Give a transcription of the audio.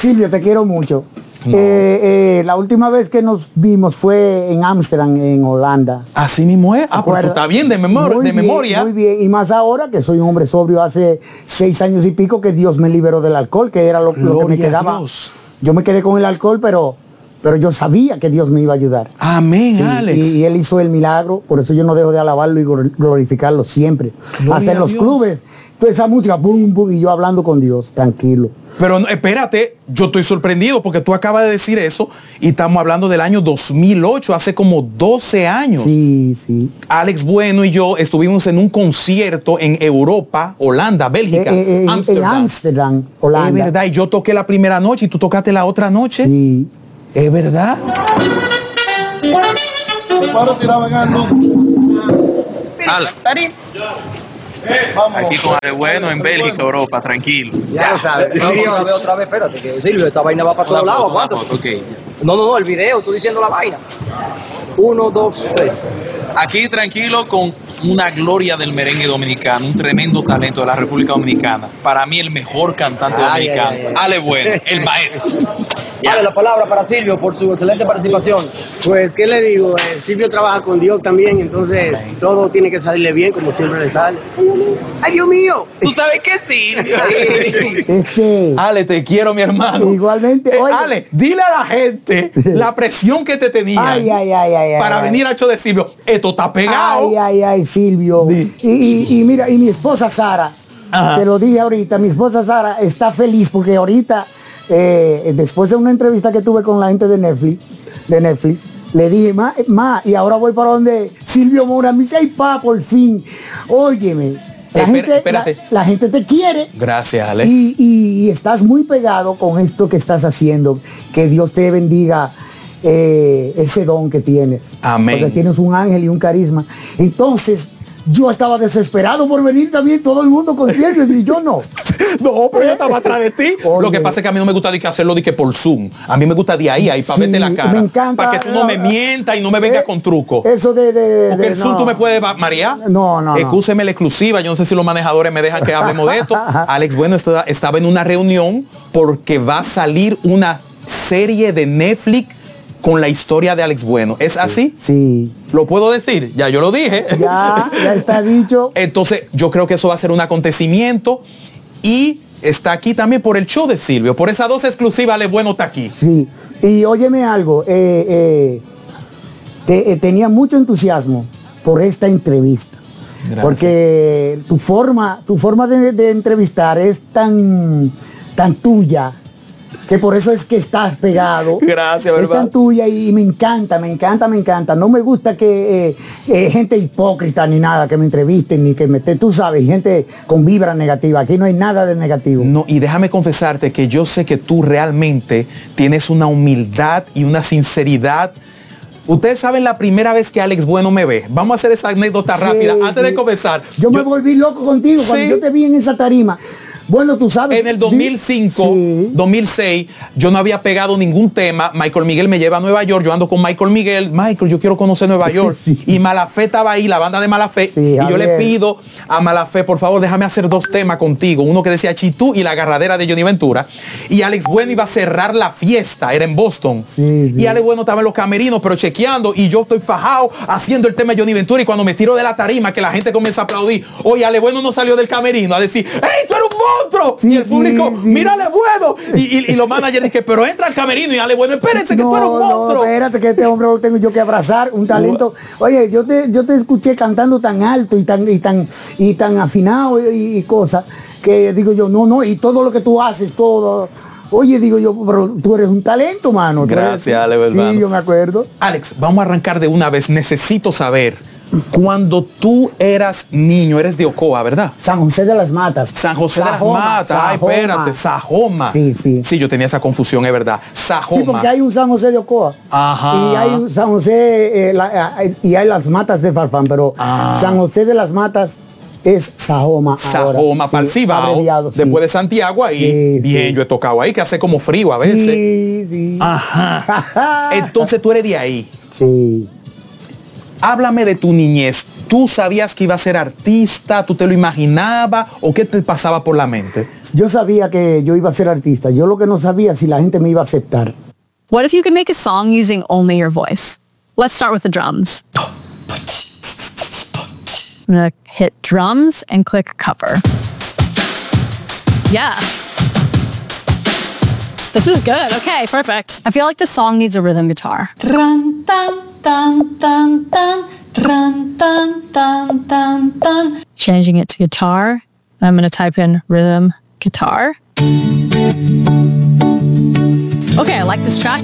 Silvio, te quiero mucho. No. La última vez que nos vimos fue en Ámsterdam, en Holanda. Así mismo es. Ah, pues tú estás bien de memoria. Muy bien, y más ahora que soy un hombre sobrio hace 6 años y pico que Dios me liberó del alcohol, que era lo que me quedaba. Yo me quedé con el alcohol, pero yo sabía que Dios me iba a ayudar. Amén, Sí, Alex. y Él hizo el milagro, por eso yo no dejo de alabarlo y glorificarlo siempre. Gloria hasta en a los Dios. clubes, toda esa música, boom, boom, y yo hablando con Dios, tranquilo. Pero espérate, yo estoy sorprendido porque tú acabas de decir eso y estamos hablando del año 2008, hace como 12 años. Sí, sí. Alex Bueno y yo estuvimos en un concierto en Europa, Holanda, Bélgica, En Ámsterdam, Holanda. Es verdad, y yo toqué la primera noche y tú tocaste la otra noche. Sí. Es verdad. Aquí con Ale Bueno en Bélgica, Europa, tranquilo. Ya lo sabes. Otra vez, espérate, que Silvio, esta vaina va para todos lados. ¿Cuánto? Okay. No, el video, tú diciendo la vaina. 1, 2, 3. Aquí tranquilo con una gloria del merengue dominicano, un tremendo talento de la República Dominicana. Para mí el mejor cantante dominicano. Ale Bueno, el maestro. Dale la palabra para Silvio por su excelente participación. Pues, ¿qué le digo? Silvio trabaja con Dios también, entonces todo tiene que salirle bien, como siempre le sale. ¡Ay, Dios mío! ¿Tú sabes qué, Silvio? Ale, te quiero, mi hermano. Igualmente. Oye, Ale, dile a la gente la presión que te tenía para venir a show de Silvio. Esto está pegado. Ay, Silvio. Y mira, y mi esposa Sara, te lo dije ahorita, mi esposa Sara está feliz porque ahorita, después de una entrevista que tuve con la gente de Netflix, le dije, y ahora voy para donde Silvio Mora. Me dice, ay, por fin, óyeme. La gente te quiere. Gracias, Alex. Y estás muy pegado con esto que estás haciendo. Que Dios te bendiga ese don que tienes. Amén. Porque tienes un ángel y un carisma. Entonces, yo estaba desesperado por venir también, todo el mundo con Silvio, y yo no. No, pero yo estaba atrás de ti. Oye. Lo que pasa es que a mí no me gusta hacerlo por Zoom. A mí me gusta de ahí para verte la cara. Me encanta. Para que tú no me mientas y no me vengas con truco. Eso porque el Zoom tú me puedes, María. No. Excúseme la exclusiva. Yo no sé si los manejadores me dejan que hablemos de esto. Alex Bueno estaba en una reunión porque va a salir una serie de Netflix con la historia de Alex Bueno. ¿Es así? Sí. ¿Lo puedo decir? Ya yo lo dije. Ya está dicho. Entonces, yo creo que eso va a ser un acontecimiento y está aquí también por el show de Silvio. Por esas 2 exclusivas, Alex Bueno está aquí. Sí. Y óyeme algo. Tenía mucho entusiasmo por esta entrevista. Gracias. Porque tu forma de entrevistar es tan tuya, que por eso es que estás pegado. Gracias, ¿verdad? Es tan tuya y me encanta. No me gusta que gente hipócrita ni nada, que me entrevisten, ni que tú sabes, gente con vibra negativa. Aquí no hay nada de negativo. No, y déjame confesarte que yo sé que tú realmente tienes una humildad y una sinceridad. Ustedes saben la primera vez que Alex Bueno me ve. Vamos a hacer esa anécdota rápida antes de comenzar. Yo me volví loco contigo cuando yo te vi en esa tarima. Bueno, tú sabes. En el 2005, 2006, yo no había pegado ningún tema. Michael Miguel me lleva a Nueva York. Yo ando con Michael Miguel. Michael, yo quiero conocer Nueva York. Y Malafé estaba ahí, la banda de Malafé. Y yo le pido a Malafé, por favor, déjame hacer 2 temas contigo. Uno que decía Chitú y La Agarradera de Johnny Ventura. Y Alex Bueno iba a cerrar la fiesta. Era en Boston. Y Alex Bueno estaba en los camerinos, pero chequeando. Y yo estoy fajado haciendo el tema de Johnny Ventura. Y cuando me tiro de la tarima, que la gente comienza a aplaudir. Oye, Alex Bueno no salió del camerino a decir, ¡hey, tú eres un monstruo! Y el público, mírale Bueno. Y los managers dicen, pero entra al camerino y Ale Bueno, espérense que tú eres un monstruo. No, espérate que este hombre lo tengo yo que abrazar, un talento. Oye, yo te escuché cantando tan alto y tan afinado y cosas, que digo yo, no, y todo lo que tú haces, todo. Oye, digo yo, pero tú eres un talento, mano. Gracias, Alex. Sí, yo me acuerdo. Alex, vamos a arrancar de una vez. Necesito saber, cuando tú eras niño, eres de Ocoa, ¿verdad? San José de las Matas. San José de las Matas. Ay, espérate, Sajoma. Sí. Sí, yo tenía esa confusión, es verdad. Sajoma. Sí, porque hay un San José de Ocoa. Ajá. Y hay un San José, y hay las Matas de Farfán, pero San José de las Matas es Sajoma. Sajoma, para el Cibao, después de Santiago, ahí, bien, yo he tocado ahí, que hace como frío a veces. Sí. Ajá. Entonces tú eres de ahí. Sí. Háblame de tu niñez. ¿Tú sabías que iba a ser artista? ¿Tú te lo imaginabas? ¿O qué te pasaba por la mente? Yo sabía que yo iba a ser artista. Yo lo que no sabía si la gente me iba a aceptar. What if you could make a song using only your voice? Let's start with the drums. I'm gonna hit drums and click cover. Yes. This is good. Okay, perfect. I feel like the song needs a rhythm guitar. Dun, dun, dun, dun, dun, dun, dun, dun, dun, dun. Changing it to guitar. I'm going to type in rhythm guitar. Okay, I like this track.